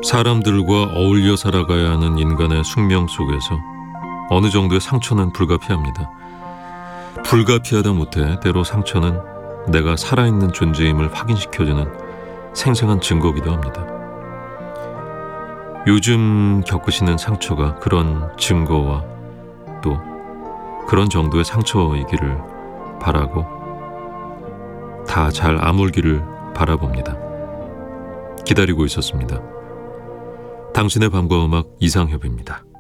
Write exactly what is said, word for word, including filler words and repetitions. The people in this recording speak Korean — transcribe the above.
사람들과 어울려 살아가야 하는 인간의 숙명 속에서 어느 정도의 상처는 불가피합니다. 불가피하다 못해 때로 상처는 내가 살아있는 존재임을 확인시켜주는 생생한 증거기도 합니다. 요즘 겪으시는 상처가 그런 증거와 또 그런 정도의 상처이기를 바라고 다 잘 아물기를 바라봅니다. 기다리고 있었습니다. 당신의 밤과 음악 이상협입니다.